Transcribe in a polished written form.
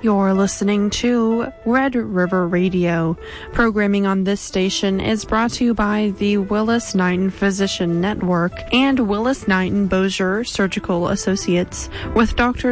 You're listening to Red River Radio. Programming on this station is brought to you by the Willis Knighton Physician Network and Willis Knighton Bossier Surgical Associates, with doctors